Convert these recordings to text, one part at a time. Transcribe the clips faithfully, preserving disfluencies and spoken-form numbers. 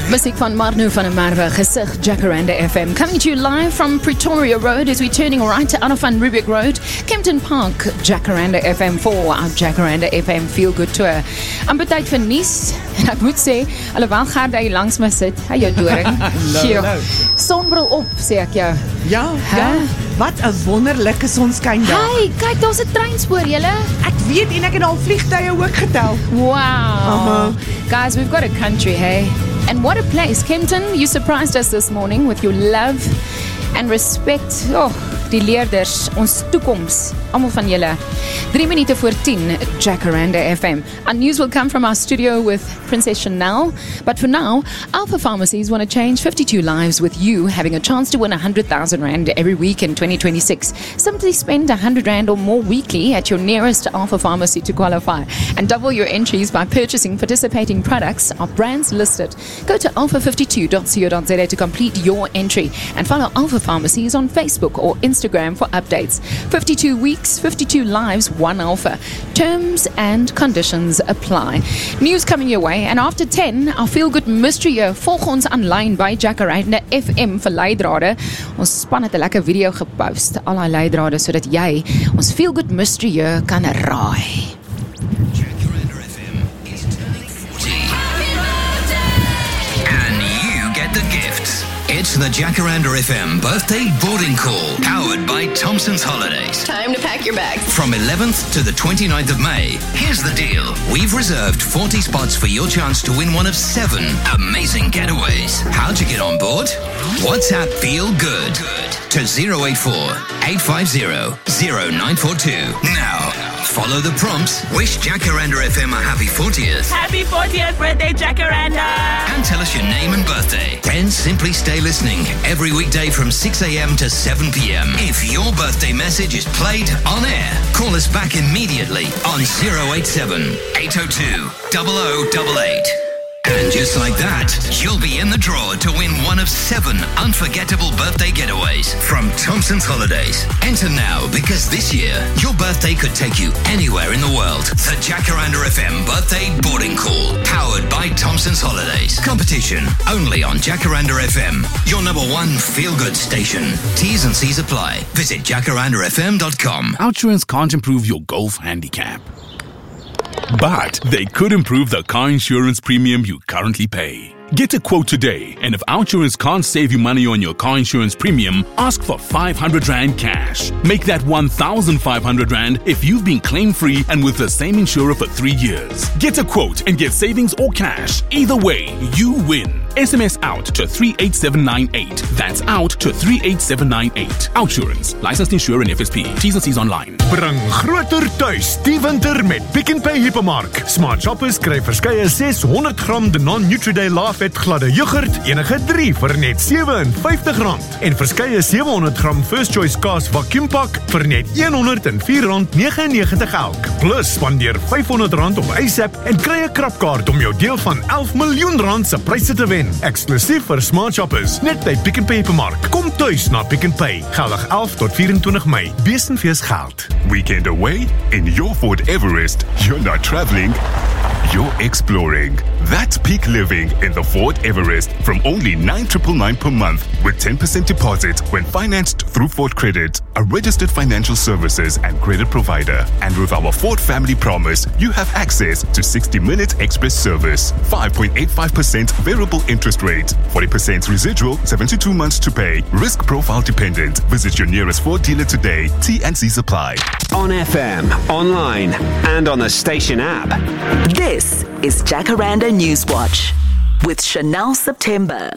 Musiek van Marno van der Merwe, gesig Jacaranda F M. Coming to you live from Pretoria Road as we're turning right to Anofan Rubik Road, Kempton Park, Jacaranda F M for our Jacaranda F M Feel Good Tour. Amper tyd vir nuus en ek moet sê, alhoewel Gert hy langs my sit, hy jou doring. no, no. Sonbril op, sê ek jou. Ja, Huh? ja. Wat 'n wonderlike sonskyn dag. Hey, kyk, daar's 'n treinspoor, julle. Ek weet en ek het al vliegtye ook getel. Wow. Uh-huh. Guys, we've got a country, hey? And what a place. Kempton, you surprised us this morning with your love and respect. Oh, die leerders, ons toekoms, almal van julle. Drie minute voor tien, Jacaranda F M. Our news will come from our studio with Princess Chanel. But for now, Alpha Pharmacies want to change fifty-two lives with you having a chance to win one hundred thousand rand every week in twenty twenty-six. Simply spend one hundred rand or more weekly at your nearest Alpha Pharmacy to qualify and double your entries by purchasing participating products of brands listed. Go to alpha fifty-two dot co dot za to complete your entry and follow Alpha Pharmacies on Facebook or Instagram for updates. fifty-two weeks, fifty-two lives, one Alpha. Terms and conditions apply. News coming your way, and after ten, our Feel Good Mystery Year. Volg ons online by Jacaranda F M vir leidrade. Ons span het 'n lekker video gepost, al die leidrade, sodat jy ons Feel Good Mystery Year kan raai. Jacaranda F M is turning forty. And you get the gifts. It's the Jacaranda F M birthday boarding call, powered by Thompson's Holidays. Time to pack your bags. From eleventh to the twenty-ninth of May, here's the deal. We've reserved forty spots for your chance to win one of seven amazing getaways. How'd you get on board? WhatsApp Feel Good to zero eight four, eight five zero, zero nine four two. Now, follow the prompts, wish Jacaranda F M a happy fortieth, Happy fortieth birthday, Jacaranda! and tell us your name and birthday. Then simply stay listening every weekday from six a.m. to seven p.m. If your birthday message is played on air, call us back immediately on zero eight seven, eight oh two, zero zero eight eight. And just like that, you'll be in the draw to win one of seven unforgettable birthday getaways from Thompson's Holidays. Enter now, because this year, your birthday could take you anywhere in the world. The Jacaranda F M Birthday Boarding Call, powered by Thompson's Holidays. Competition only on Jacaranda F M, your number one feel-good station. T's and C's apply. Visit jacaranda f m dot com. Outsurance can't improve your golf handicap, but they could improve the car insurance premium you currently pay. Get a quote today, and if Outsurance can't save you money on your car insurance premium, ask for five hundred rand cash. Make that one thousand five hundred rand if you've been claim-free and with the same insurer for three years. Get a quote and get savings or cash. Either way, you win. S M S out to three eight seven nine eight. That's out to three eight seven nine eight. Outsurance. Licensed insurer and F S P. T's and C's online. Bring groter tuis die winter met Pick n Pay Hypermark. Smart shoppers kry verskeie six hundred gram Danone Nutri-Day Law-vet gladde yoghurt, enige drie vir net sewe en vyftig rand. En verskeie sewe honderd gram First Choice kaas vacuumpak vir net one hundred four rand negenennegentig elk. Plus spandeer vyf honderd rand op ASAP en kry 'n krapkaart om jou deel van elf miljoen rand se pryse te wen. Eksklusief vir smart shoppers, net by Pick n Pay Hypermark. Kom tuis na Pick n Pay. Geldig eleven tot vyf-en-twintig Mei. Besenfees geld. Weekend away? In your Ford Everest, you're not traveling, you're exploring. That's peak living in the Ford Everest from only nine thousand nine hundred ninety-nine per month with ten percent deposit when financed through Ford Credit, a registered financial services and credit provider. And with our Ford Family Promise, you have access to sixty minute express service, five point eight five percent variable interest rate, forty percent residual, seventy-two months to pay, risk profile dependent. Visit your nearest Ford dealer today. T and C's apply. On F M, online, and on the station app. This is Jacaranda Newswatch with Chanel September.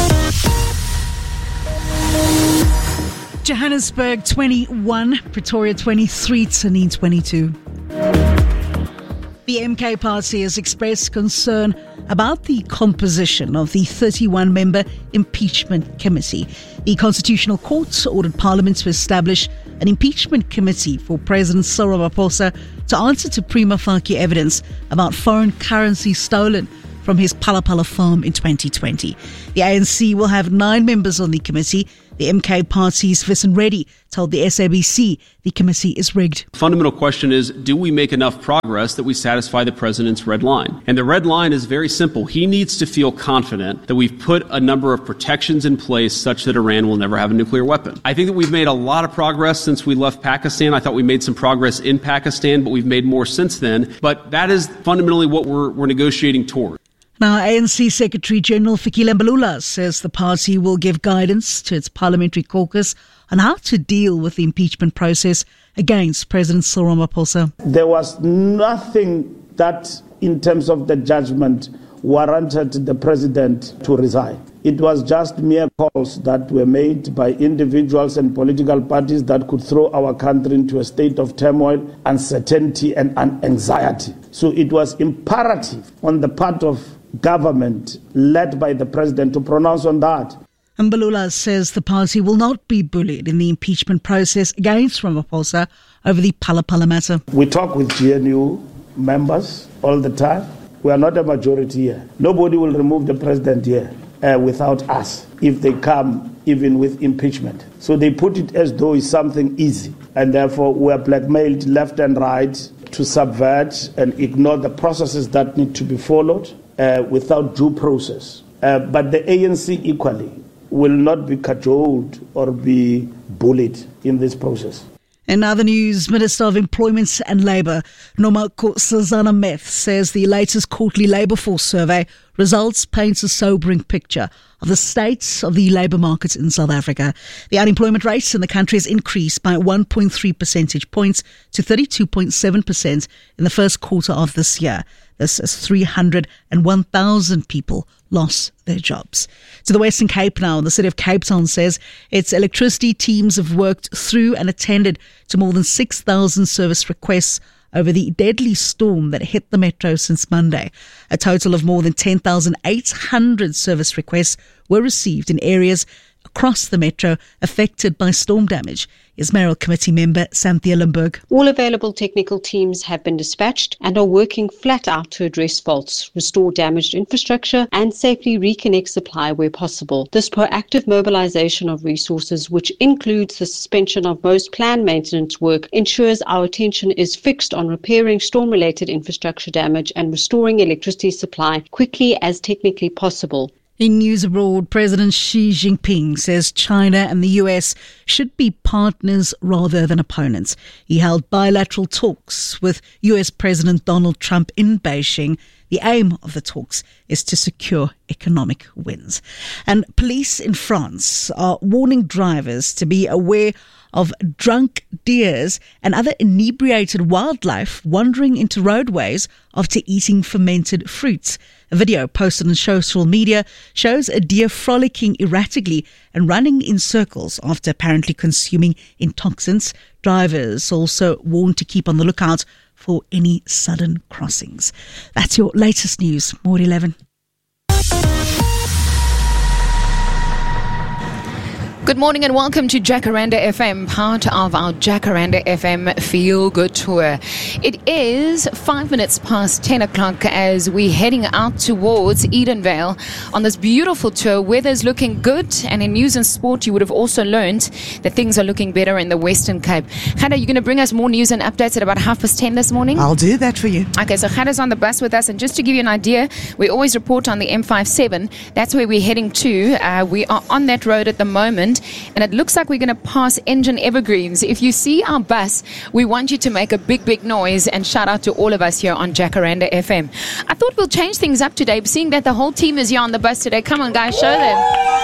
Johannesburg twenty-one, Pretoria twenty-three, Tanin twenty-two. The M K Party has expressed concern about the composition of the thirty-one member impeachment committee. The Constitutional Court ordered Parliament to establish an impeachment committee for President Cyril Ramaphosa to answer to prima facie evidence about foreign currency stolen from his Phala Phala farm in twenty twenty. The A N C will have nine members on the committee. The M K Party's Vincent Reddy told the S A B C the committee is rigged. Fundamental question is, do we make enough progress that we satisfy the president's red line? And the red line is very simple. He needs to feel confident that we've put a number of protections in place such that Iran will never have a nuclear weapon. I think that we've made a lot of progress since we left Pakistan. I thought we made some progress in Pakistan, but we've made more since then. But that is fundamentally what we're, we're negotiating toward. Now, A N C Secretary General Fikile Mbalula says the party will give guidance to its parliamentary caucus on how to deal with the impeachment process against President Cyril Ramaphosa. There was nothing that, in terms of the judgment, warranted the president to resign. It was just mere calls that were made by individuals and political parties that could throw our country into a state of turmoil, uncertainty and anxiety. So it was imperative on the part of government led by the president to pronounce on that. Mbalula says the party will not be bullied in the impeachment process against Ramaphosa over the Phala Phala matter. We talk with G N U members all the time. We are not a majority here. Nobody will remove the president here uh, without us if they come even with impeachment. So they put it as though it's something easy. And therefore we are blackmailed left and right to subvert and ignore the processes that need to be followed uh, without due process. Uh, but the A N C equally will not be cajoled or be bullied in this process. In other news, Minister of Employment and Labour, Nkosazana Meth, says the latest quarterly labour force survey results paints a sobering picture of the state of the labour market in South Africa. The unemployment rate in the country has increased by one point three percentage points to thirty-two point seven percent in the first quarter of this year. This is three hundred one thousand people lost their jobs. To the Western Cape now, the city of Cape Town says its electricity teams have worked through and attended to more than six thousand service requests over the deadly storm that hit the metro since Monday. A total of more than ten thousand eight hundred service requests were received in areas across the metro affected by storm damage. Is Mayoral Committee member Samthea Limburg. All available technical teams have been dispatched and are working flat out to address faults, restore damaged infrastructure and safely reconnect supply where possible. This proactive mobilization of resources, which includes the suspension of most planned maintenance work, ensures our attention is fixed on repairing storm-related infrastructure damage and restoring electricity supply quickly as technically possible. In news abroad, President Xi Jinping says China and the U S should be partners rather than opponents. He held bilateral talks with U S President Donald Trump in Beijing. The aim of the talks is to secure economic wins. And police in France are warning drivers to be aware of drunk deers and other inebriated wildlife wandering into roadways after eating fermented fruits. A video posted on social media shows a deer frolicking erratically and running in circles after apparently consuming intoxicants. Drivers also warned to keep on the lookout for any sudden crossings. That's your latest news. More at eleven. Good morning and welcome to Jacaranda F M, part of our Jacaranda F M Feel Good Tour. It is five minutes past ten o'clock as we're heading out towards Edenvale on this beautiful tour. Weather's looking good, and in news and sport you would have also learned that things are looking better in the Western Cape. Khada, you're going to bring us more news and updates at about half past ten this morning? I'll do that for you. Okay, so Khada's on the bus with us, and just to give you an idea, we always report on the M fifty-seven. That's where we're heading to. Uh, we are on that road at the moment, and it looks like we're going to pass Engine Evergreens. If you see our bus, we want you to make a big, big noise and shout out to all of us here on Jacaranda F M. I thought we'll change things up today, seeing that the whole team is here on the bus today. Come on, guys, show them.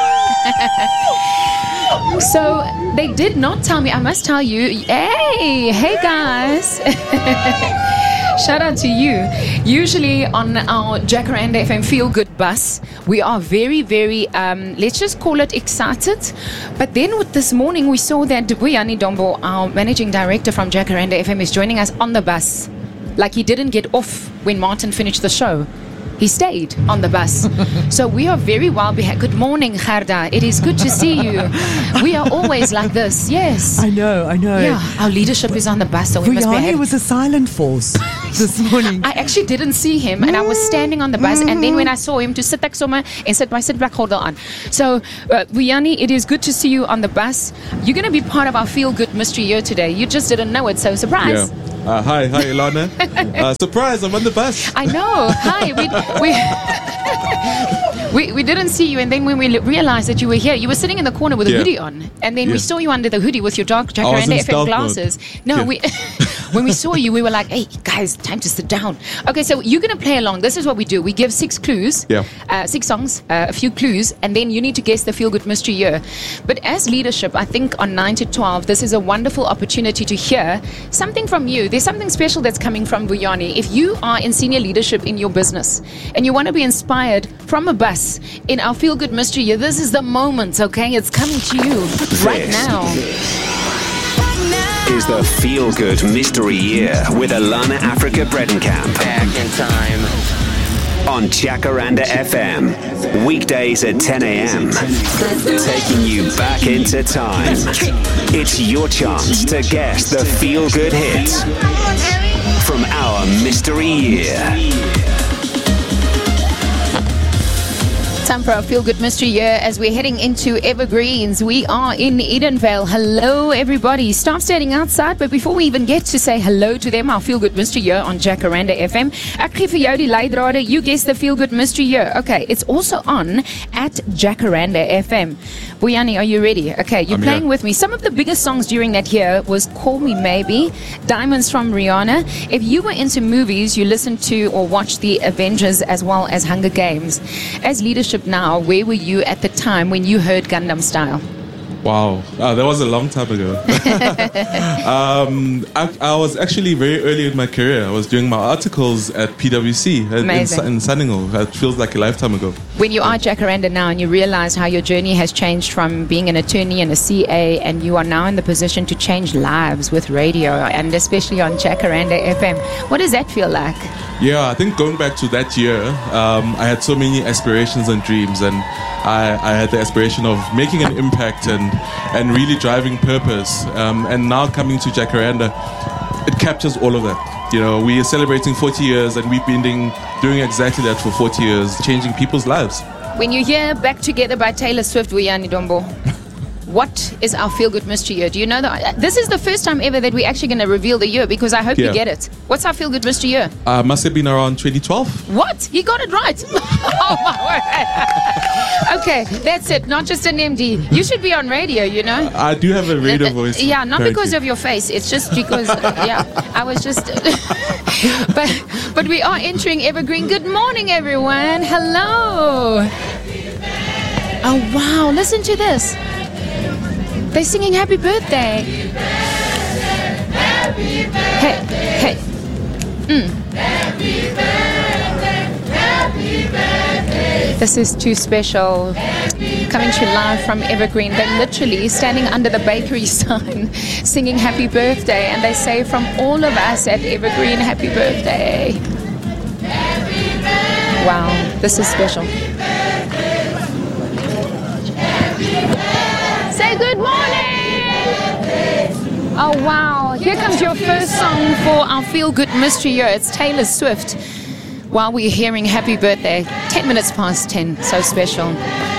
So they did not tell me. I must tell you. Hey, hey, guys. Shout out to you. Usually on our Jacaranda F M Feel Good bus, we are very, very, um, let's just call it excited. But then with this morning, we saw that Dubuyani Dombo, our managing director from Jacaranda F M, is joining us on the bus. Like he didn't get off when Martin finished the show. he stayed on the bus. So we are very well behaved. Good morning, Gerda. It is good to see you. We are always like this, yes. I know, I know. Yeah, our leadership is on the bus, so we must Vuyani behave. was a silent force this morning. I actually didn't see him, and I was standing on the bus, and then when I saw him, to sit ek sommer en sit my sitplek gordel aan. So, uh, Vuyani, it is good to see you on the bus. You're going to be part of our Feel Good Mystery Year today. You just didn't know it, so surprise. Yeah. Uh, hi, hi, Ilana. uh, surprise, I'm on the bus. I know. Hi, we we, we we didn't see you, and then when we realized that you were here, you were sitting in the corner with a Yeah. hoodie on, and then Yeah. we saw you under the hoodie with your dark I was Jacaranda in F M stealth glasses. mode. No, Yeah. we when we saw you, we were like, "Hey, guys, time to sit down." Okay, so you're gonna play along. This is what we do. We give six clues, Yeah. uh, six songs, uh, a few clues, and then you need to guess the Feel Good Mystery Year. But as leadership, I think on nine to twelve, this is a wonderful opportunity to hear something from you. There's something special that's coming from Vuyani. If you are in senior leadership in your business and you want to be inspired from a bus in our Feel Good Mystery Year, this is the moment, okay? It's coming to you right This now. is the Feel Good Mystery Year with Alana Africa Bredenkamp. Back in time. On Jacaranda F M. Weekdays at ten a.m. Taking you back into time. It's your chance to guess the Feel Good hits from our Mystery Year. Time for our Feel Good Mystery Year as we're heading into Evergreens. We are in Edenvale. Hello, everybody. Staff standing outside, but before we even get to say hello to them, our Feel Good Mystery Year on Jacaranda F M. Ek gee vir jou die leidrade. You guess the Feel Good Mystery Year. Okay, it's also on at Jacaranda F M. Vuyani, are you ready? Okay, you're I'm playing here. with me. Some of the biggest songs during that year was Call Me Maybe, Diamonds from Rihanna. If you were into movies, you listened to or watched The Avengers as well as Hunger Games. As leadership now, where were you at the time when you heard Gundam Style? Wow, uh, that was a long time ago. um, I, I was actually very early in my career. I was doing my articles at P W C in, in, Amazing. in Sunninghill. It feels like a lifetime ago. When you are Jacaranda now and you realize how your journey has changed from being an attorney and a C A, and you are now in the position to change lives with radio and especially on Jacaranda F M, what does that feel like? Yeah, I think going back to that year, um, I had so many aspirations and dreams, and I, I had the aspiration of making an impact and, and really driving purpose. Um, and now coming to Jacaranda, it captures all of that. You know, we are celebrating forty years, and we've been doing, doing exactly that for forty years, changing people's lives. When you hear Back Together by Taylor Swift, Vuyani Dombo, what is our Feel Good Mystery Year? Do you know that? This is the first time ever that we're actually going to reveal the year, because I hope Yeah. you get it. What's our Feel Good Mystery Year? Uh, must have been around twenty twelve. What? He got it right. Oh, my word. Okay, that's it. Not just an M D. You should be on radio, you know? I do have a radio voice. Yeah, not apparently. because of your face. It's just because, yeah, I was just. but but we are entering Evergreen. Good morning, everyone. Hello. Oh, wow. Listen to this. They're singing Happy Birthday. Hey, hey. Mm. This is too special. Coming to you live from Evergreen. They're literally standing under the bakery sign singing Happy Birthday, and they say from all of us at Evergreen, Happy Birthday. Wow, this is special. Say good morning! Oh wow, here comes your first song for our Feel Good Mystery Year. It's Taylor Swift. While we're hearing Happy Birthday, ten minutes past ten, so special.